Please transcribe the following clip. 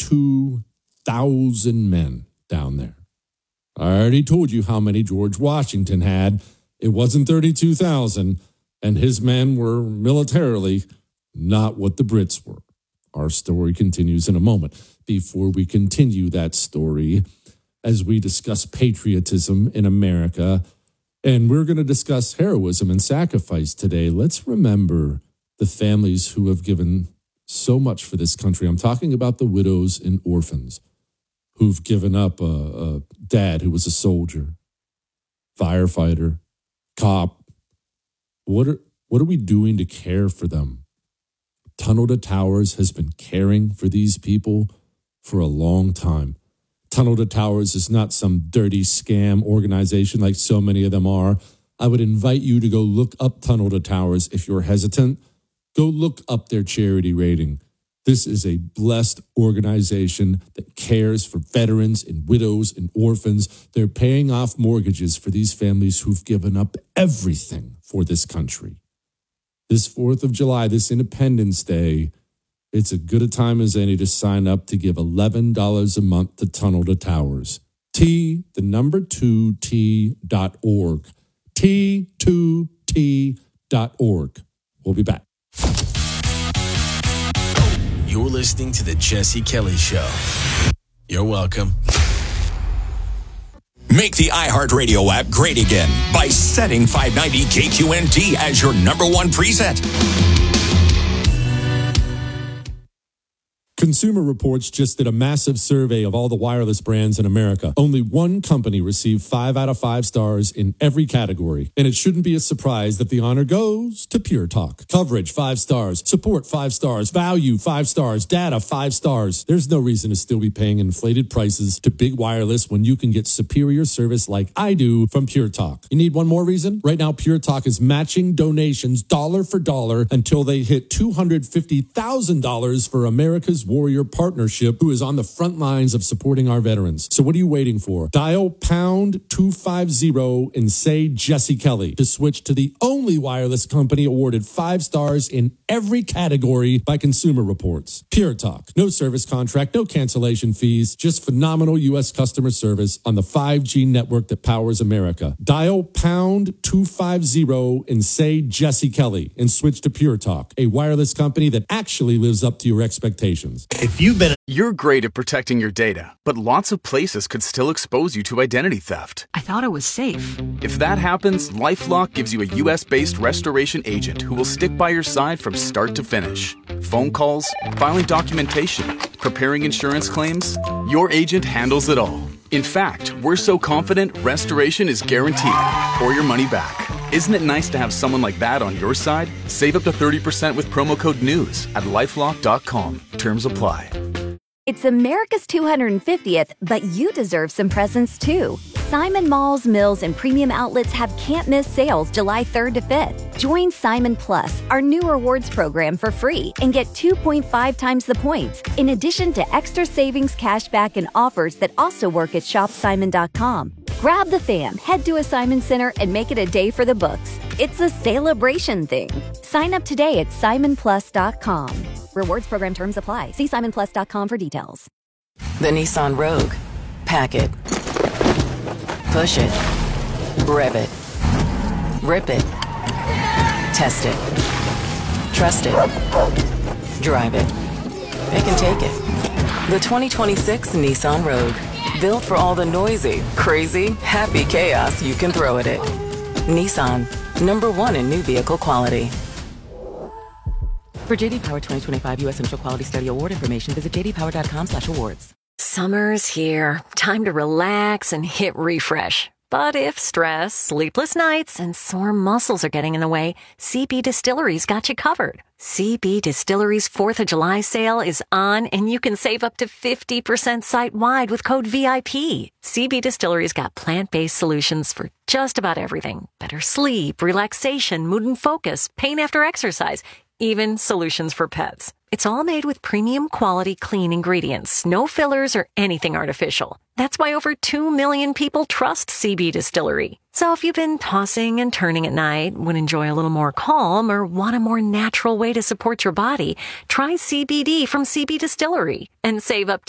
32,000 men down there. I already told you how many George Washington had. It wasn't 32,000, and his men were militarily not what the Brits were. Our story continues in a moment. Before we continue that story, as we discuss patriotism in America, and we're going to discuss heroism and sacrifice today, let's remember the families who have given so much for this country. I'm talking about the widows and orphans who've given up a dad who was a soldier, firefighter, cop. What are we doing to care for them? Tunnel to Towers has been caring for these people for a long time. Tunnel to Towers is not some dirty scam organization like so many of them are. I would invite you to go look up Tunnel to Towers if you're hesitant. Go look up their charity rating. This is a blessed organization that cares for veterans and widows and orphans. They're paying off mortgages for these families who've given up everything for this country. This 4th of July, this Independence Day, it's as good a time as any to sign up to give $11 a month to Tunnel to Towers. T2T.org. T2T.org. We'll be back. You're listening to The Jesse Kelly Show. You're welcome. Make the iHeartRadio app great again by setting 590 KQNT as your number one preset. Consumer Reports just did a massive survey of all the wireless brands in America. Only one company received 5 out of 5 stars in every category. And it shouldn't be a surprise that the honor goes to Pure Talk. Coverage, 5 stars. Support, 5 stars. Value, 5 stars. Data, 5 stars. There's no reason to still be paying inflated prices to big wireless when you can get superior service like I do from Pure Talk. You need one more reason? Right now, Pure Talk is matching donations dollar for dollar until they hit $250,000 for America's Warrior Partnership, who is on the front lines of supporting our veterans. So what are you waiting for? Dial pound 250 and say Jesse Kelly to switch to the only wireless company awarded 5 stars in every category by Consumer Reports. Pure Talk. No service contract, no cancellation fees, just phenomenal U.S. customer service on the 5G network that powers America. Dial pound 250 and say Jesse Kelly and switch to Pure Talk, a wireless company that actually lives up to your expectations. You're great at protecting your data, but lots of places could still expose you to identity theft. I thought it was safe. If that happens, LifeLock gives you a U.S.-based restoration agent who will stick by your side from start to finish. Phone calls, filing documentation, preparing insurance claims, your agent handles it all. In fact, we're so confident restoration is guaranteed or your money back. Isn't it nice to have someone like that on your side? Save up to 30% with promo code NEWS at LifeLock.com. Terms apply. It's America's 250th, but you deserve some presents too. Simon Malls, Mills, and Premium Outlets have can't-miss sales July 3rd to 5th. Join Simon Plus, our new rewards program, for free and get 2.5 times the points, in addition to extra savings, cashback, and offers that also work at ShopSimon.com. Grab the fam, head to a Simon Center, and make it a day for the books. It's a celebration thing. Sign up today at SimonPlus.com. Rewards program terms apply. See SimonPlus.com for details. The Nissan Rogue. Pack it. Push it. Rev it. Rip it. Test it. Trust it. Drive it. It can take it. The 2026 Nissan Rogue. Built for all the noisy, crazy, happy chaos you can throw at it. Nissan. #1 in new vehicle quality. For JD Power 2025 U.S. Central Quality Study Award information, visit jdpower.com/awards. Summer's here. Time to relax and hit refresh. But if stress, sleepless nights, and sore muscles are getting in the way, CB Distillery's got you covered. CB Distillery's 4th of July sale is on, and you can save up to 50% site-wide with code VIP. CB Distillery's got plant-based solutions for just about everything. Better sleep, relaxation, mood and focus, pain after exercise, even solutions for pets. It's all made with premium quality clean ingredients, no fillers or anything artificial. That's why over 2 million people trust CB Distillery. So if you've been tossing and turning at night, would enjoy a little more calm, or want a more natural way to support your body, try CBD from CB Distillery and save up